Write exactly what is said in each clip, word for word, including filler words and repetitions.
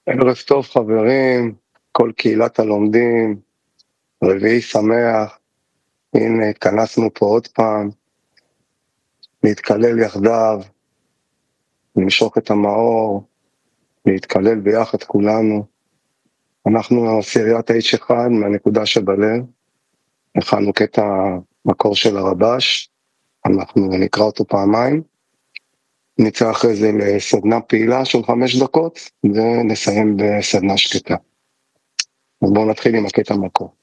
ערב טוב חברים, כל קהילת הלומדים, רביעי שמח, הנה התכנסנו פה עוד פעם, להתקלל יחדיו, למשוך את המאור, להתקלל ביחד כולנו. אנחנו עשיריית האיש אחד מהנקודה שבלב, הכנו קטע מקור של הרבש, אנחנו נקרא אותו פעמיים, נצא אחרי זה לסדנה פעילה של חמש דקות, ונסיים בסדנה שקטה. אז בואו נתחיל עם הקטע מקור.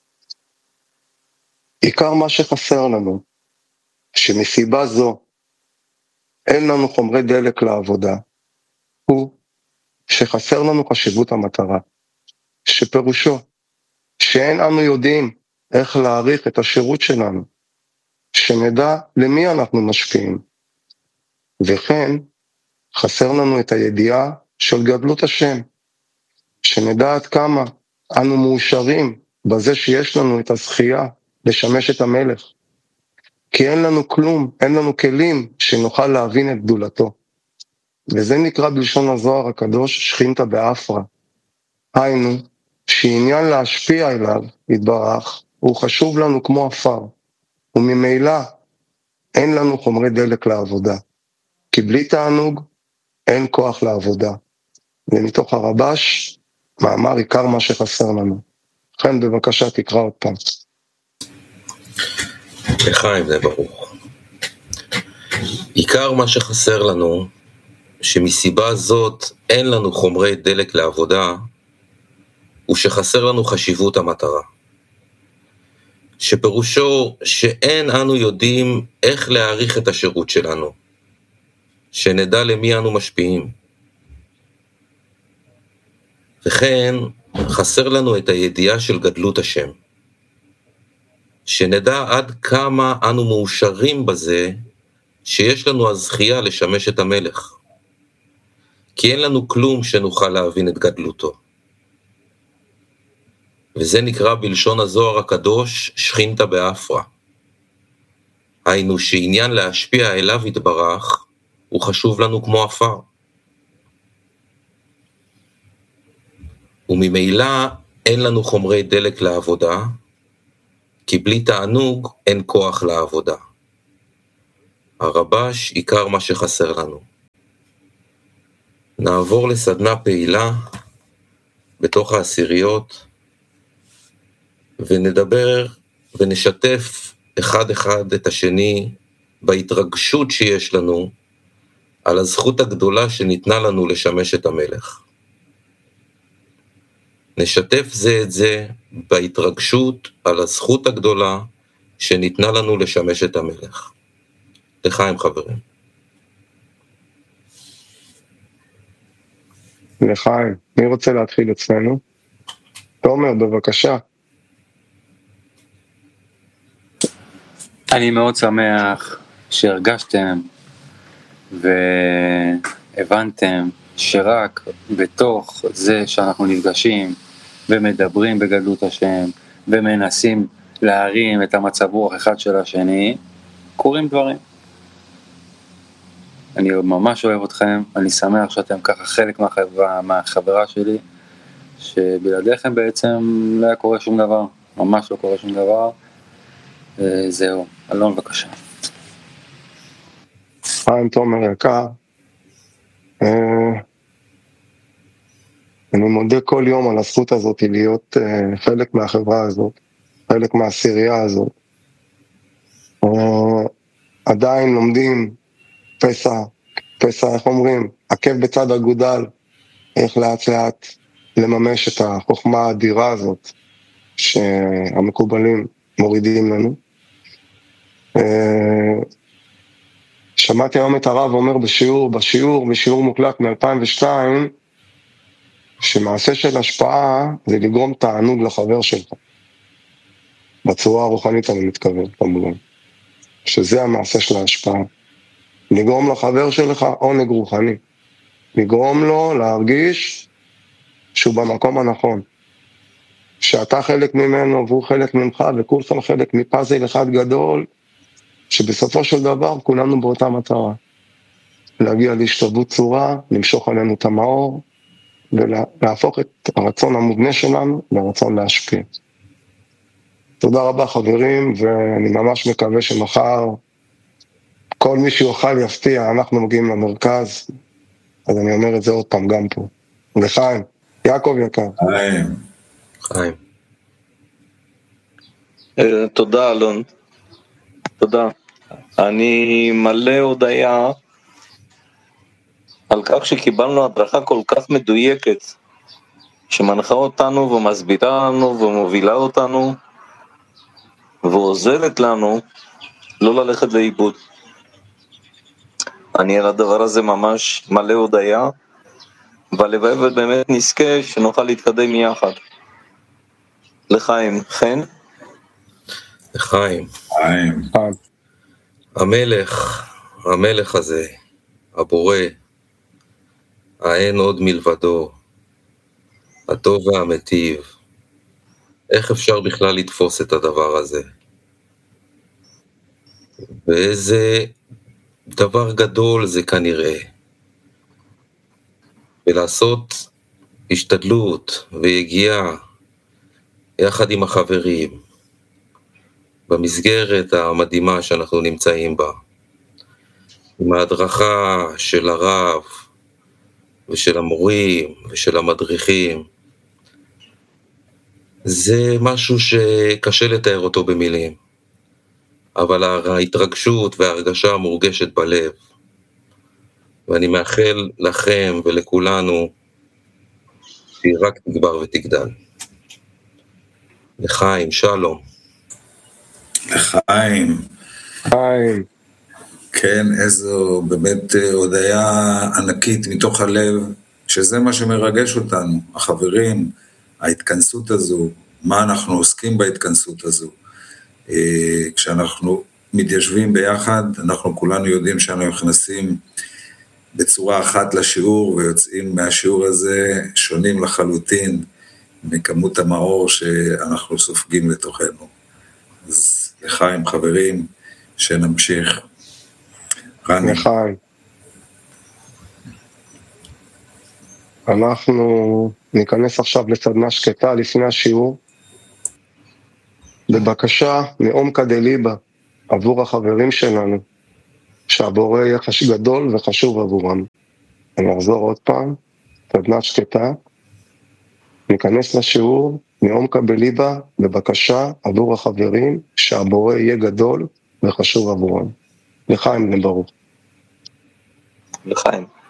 עיקר מה שחסר לנו, שמסיבה זו אין לנו חומרי דלק לעבודה, הוא שחסר לנו חשיבות המטרה, שפירושו שאין אנו יודעים איך להעריך את השירות שלנו, שנדע למי אנחנו משפיעים, וכן חסר לנו את הידיעה של גדלות השם, שנדע עד כמה אנו מאושרים בזה שיש לנו את הזכייה לשמש את המלך, כי אין לנו כלום, אין לנו כלים שנוכל להבין את גדולתו. וזה נקרא בלשון הזוהר הקדוש שכינתא באפרא. היינו, שעניין להשפיע אליו, יתברך, הוא חשוב לנו כמו אפר, וממילא אין לנו חומרי דלק לעבודה, כי בלי תענוג אין כוח לעבודה. ומתוך הרבש, מאמר עיקר מה שחסר לנו. לכן בבקשה תקרא עוד פעם. לחיים זה ברוך. עיקר מה שחסר לנו, שמסיבה זאת אין לנו חומרי דלק לעבודה, הוא שחסר לנו חשיבות המטרה. שפירושו שאין אנו יודעים איך להעריך את השירות שלנו, שנדע למי אנו משפיעים. וכן חסר לנו את הידיעה של גדלות השם, שנדע עד כמה אנו מאושרים בזה שיש לנו הזכייה לשמש את המלך, כי אין לנו כלום שנוכל להבין את גדלותו. וזה נקרא בלשון הזוהר הקדוש שכינתא באפרא. היינו שעניין להשפיע אליו יתברך הוא חשוב לנו כמו אפר. וממילא אין לנו חומרי דלק לעבודה, כי בלי תענוג אין כוח לעבודה. הרבש עיקר מה שחסר לנו. נעבור לסדנה פעילה בתוך העשיריות, ונדבר ונשתף אחד אחד את השני בהתרגשות שיש לנו על הזכות הגדולה שניתנה לנו לשמש את המלך. נשתף זה את זה בהתרגשות על הזכות הגדולה שניתנה לנו לשמש את המלך. לחיים חברים. לחיים, מי רוצה להתחיל אצלנו? תומר, בבקשה. אני מאוד שמח שהרגשתם והבנתם שרק בתוך זה שאנחנו נפגשים ומדברים בגדלות השם ומנסים להרים את המצב רוח אחד של השני, קורים דברים. אני ממש אוהב אתכם, אני שמח שאתם ככה חלק מהחברה, מהחברה שלי, שבלעדיכם בעצם לא היה קורה שום דבר, ממש לא קורה שום דבר. זהו, אלון בבקשה. חיים תומר יקר, אני מודה כל יום על הזכות הזאת להיות חלק מהחברה הזאת, חלק מהעשירייה הזאת. עדיין לומדים פסע, פסע, איך אומרים, עקב בצד אגודל, איך לאט לאט לממש את החוכמה האדירה הזאת שהמקובלים מורידים לנו. שמעתי היום את הרב אומר בשיעור, בשיעור, בשיעור מוקלט מ-אלפיים ושתיים, שמעשה של השפעה זה לגרום תענוג לחבר שלך. בצורה הרוחנית אני מתכוון, כמובן. שזה המעשה של ההשפעה. לגרום לחבר שלך עונג רוחני. לגרום לו להרגיש שהוא במקום הנכון. שאתה חלק ממנו והוא חלק ממך וכולכם חלק מפאזל אחד גדול, שבסופו של דבר כולנו באותה מטרה. להגיע להשתלבות צורה, למשוך עלינו את המאור, ולהפוך את הרצון המובנה שלנו לרצון להשפיע. תודה רבה חברים, ואני ממש מקווה שמחר כל מי שיוכל יפתיע, אנחנו מגיעים למרכז, אז אני אומר את זה עוד פעם גם פה. לחיים, יעקב יקר. חיים. חיים. תודה אלון, תודה. אני מלא הודעה על כך שקיבלנו הדרכה כל כך מדויקת, שמנחה אותנו ומסבירה לנו ומובילה אותנו, ועוזרת לנו לא ללכת לאיבוד. אני על הדבר הזה ממש מלא הודעה, והלוואי ובאמת נזכה שנוכל להתקדם יחד. לחיים, חן? לחיים. חיים. המלך, המלך הזה, הבורא, האין עוד מלבדו, הטוב והמטיב, איך אפשר בכלל לתפוס את הדבר הזה? ואיזה דבר גדול זה כנראה, ולעשות השתדלות ויגיעה יחד עם החברים, במסגרת המדהימה שאנחנו נמצאים בה, עם ההדרכה של הרב ושל המורים ושל המדריכים, זה משהו שקשה לתאר אותו במילים, אבל ההתרגשות וההרגשה מורגשת בלב, ואני מאחל לכם ולכולנו שהיא רק תגבר ותגדל. לחיים, שלום. לחיים. חיים. כן, איזו באמת הודעה ענקית מתוך הלב, שזה מה שמרגש אותנו, החברים, ההתכנסות הזו, מה אנחנו עוסקים בהתכנסות הזו. כשאנחנו מתיישבים ביחד, אנחנו כולנו יודעים שאנחנו נכנסים בצורה אחת לשיעור, ויוצאים מהשיעור הזה שונים לחלוטין מכמות המאור שאנחנו סופגים לתוכנו. אז לחיים חברים, שנמשיך. רני. לחיים. אנחנו ניכנס עכשיו לסדנה שקטה לפני השיעור, בבקשה מעומקא דליבא עבור החברים שלנו, שהבורא יהיה גדול וחשוב עבורם. אני אחזור עוד פעם, סדנה שקטה, ניכנס לשיעור מעומקא דליבא, בבקשה עבור החברים, שהבורא יהיה גדול וחשוב עבורם. לחיים בן ברוך. לחיים.